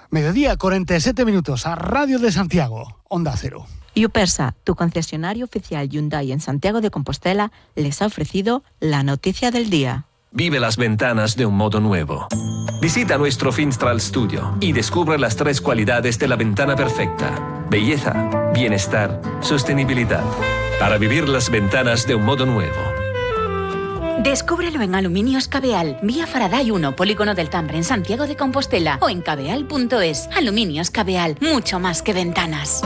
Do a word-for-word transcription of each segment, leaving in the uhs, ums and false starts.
Mediodía, cuarenta y siete minutos, a Radio de Santiago, Onda Cero. Yupersa, tu concesionario oficial Hyundai en Santiago de Compostela, les ha ofrecido la noticia del día. Vive las ventanas de un modo nuevo. Visita nuestro Finstral Studio y descubre las tres cualidades de la ventana perfecta: belleza, bienestar, sostenibilidad. Para vivir las ventanas de un modo nuevo. Descúbrelo en Aluminios Cabeal, vía Faraday uno, Polígono del Tambre, en Santiago de Compostela, o en cabeal punto es. Aluminios Cabeal, mucho más que ventanas.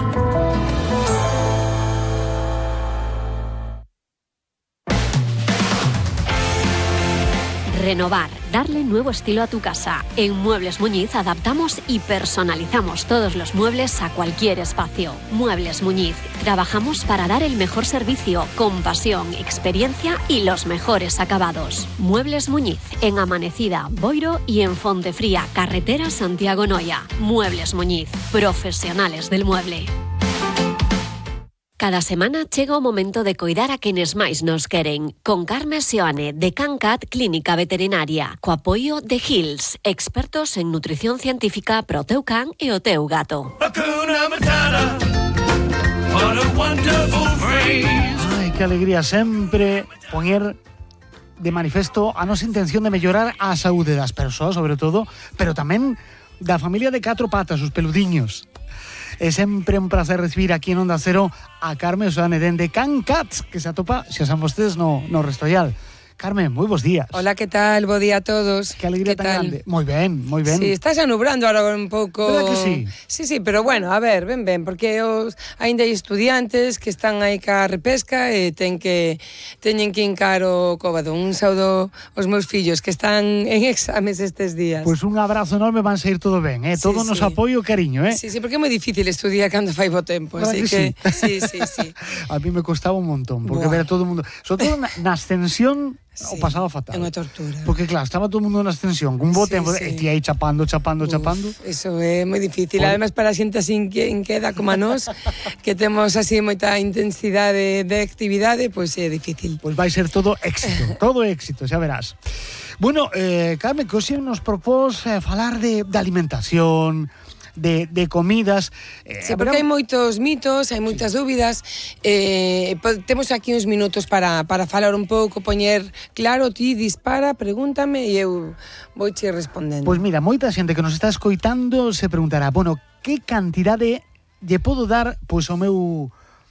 Renovar, darle nuevo estilo a tu casa. En Muebles Muñiz adaptamos y personalizamos todos los muebles a cualquier espacio. Muebles Muñiz, trabajamos para dar el mejor servicio, con pasión, experiencia y los mejores acabados. Muebles Muñiz, en Amanecida, Boiro y en Fontefría, carretera Santiago-Noia. Muebles Muñiz, profesionales del mueble. Cada semana chega o momento de coidar a quenes máis nos queren. Con Carme Seoane, de CanCat Clínica Veterinaria. Co apoio de Hills, expertos en nutrición científica pro teu can e o teu gato. Ai, que alegría sempre poñer de manifesto a nosa intención de mellorar a saúde das persoas, sobre todo, pero tamén da familia de catro patas, os peludiños. É sempre un placer recibir aquí en Onda Cero a Carme Seoane dende CanCat, que se atopa, xa saben vostedes, no, no Restoial. Carmen, moi bons días. Hola, que tal? Bo día a todos. Que alegría tan grande. Moi ben, moi ben. Sí, está xa nubrando ahora un pouco. Verdad que sí? Sí, sí, pero bueno, a ver, ven, ven, porque os aínda hai estudiantes que están aí ca repesca e ten que teñen que hincar o cóbado. Un saúdo aos meus fillos que están en exames estes días. Pois pues un abrazo enorme, van a ir todo ben, eh? Todo sí, nos sí. apoio e cariño, eh? Sí, sí, porque é moi difícil estudiar cando fai bo tempo, así que, que sí, sí, sí. A mí me costaba un montón, porque Buah. ver a todo o mundo, sobre todo na, na ascensión. Sí, o pasaba fatal. É unha tortura. Porque claro, estaba todo o mundo na ascensión, con un bo sí, tempo, sí. e ti aí chapando, chapando, Uf, chapando. Eso é moi difícil. Por... Además, para a xente así en queda como a nós, que temos así moita intensidade de actividade, pois pues é difícil. Pois pues vai ser todo éxito, todo éxito, xa verás. Bueno, eh, Carmen, que hoxe nos propós eh, falar de, de alimentación, De, de comidas. Eh, sí, porque hai moitos mitos, hai moitas sí. dúbidas. Eh, temos aquí uns minutos para, para falar un pouco, poñer claro, ti dispara, pregúntame e eu vouche respondendo. Pois mira, moita xente que nos está escoitando se preguntará, bueno, que cantidade lle podo dar pois ao meu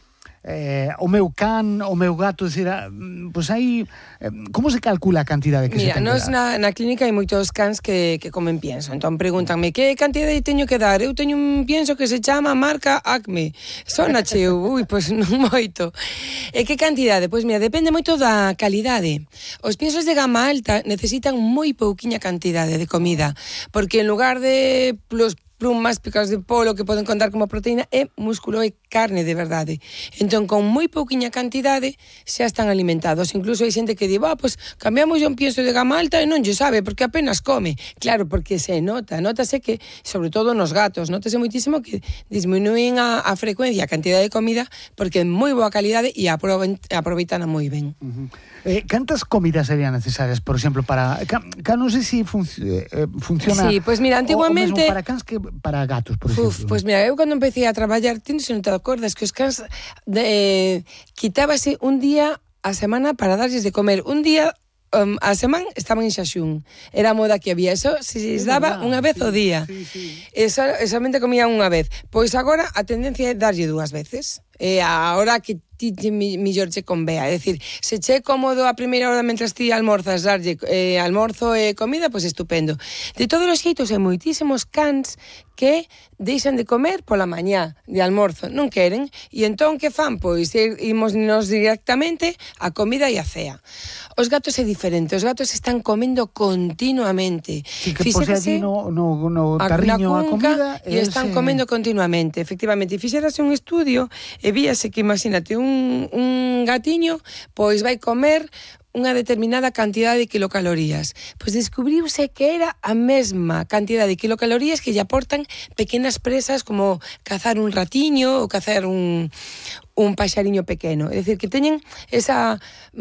eh, o meu can, o meu gato, decir, pois aí eh, como se calcula a cantidade que Mira, se ten que nos dar? Na, na clínica hai moitos cans que, que comen pienso, entón pregúntanme que cantidade teño que dar. Eu teño un pienso que se chama marca Acme, sona cheo, ui, pois non moito. E que cantidade? Pois mira, depende moito da calidade. Os piensos de gama alta necesitan moi pouquiña cantidade de comida, porque en lugar de los plumas picados de polo que poden contar como proteína, é músculo e carne de verdade. Entón, con moi pouquiña cantidade xa están alimentados. Incluso hai xente que di, ah, pois cambiamos un pienso de gama alta e non lle sabe, porque apenas come. Claro, porque se nota, notase que, sobre todo nos gatos, notase moitísimo que disminúen a, a frecuencia, a cantidade de comida, porque é moi boa calidade e aproveitan moi ben. Uh-huh. Eh, cantas comidas serían necesarias, por exemplo, para... Ca, ca non sei se func, eh, funciona... Sí, pois mira, antiguamente... O, o mesmo para cans que para gatos, por exemplo. Uf, pois mira, eu cando empecé a traballar, tens non te acordas que os cans de, eh, quitábase un día a semana para darlles de comer. Un día um, a semana estaban en xaxún. Era a moda que había. Eso se lles daba unha vez sí, ao día. Sí, sí. Eso, solamente comían unha vez. Pois agora a tendencia é darlle dúas veces. E a hora que ti millor che convea, é dicir, se che cómodo a primeira hora mentras ti almorzas darlle eh, almorzo e comida, pois estupendo. De todos os xeitos, hai moitísimos cans que deixan de comer pola mañá de almorzo, non queren, e entón que fan? Pois imos nos directamente a comida e a cea. Os gatos é diferente, os gatos están comendo continuamente. Sí, que pose allí no, no, no tarriño a, a comida e están ese... comendo continuamente, efectivamente. E fixerase un estudio e víase que, imagínate, un, un gatiño pois vai comer unha determinada cantidade de kilocalorías. Pois descubriuse que era a mesma cantidade de kilocalorías que lle aportan pequenas presas como cazar un ratiño ou cazar un, un paxariño pequeno. É dicir, que teñen esa,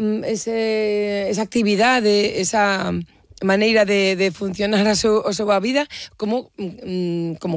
ese, esa actividade, esa maneira de, de funcionar a súa, a súa vida como, como